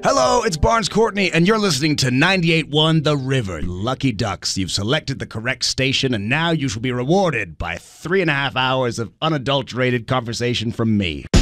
Hello, it's Barnes Courtney, and you're listening to 98.1 The River. Lucky Ducks, you've selected the correct station, and now you shall be rewarded by 3.5 hours of unadulterated conversation from me.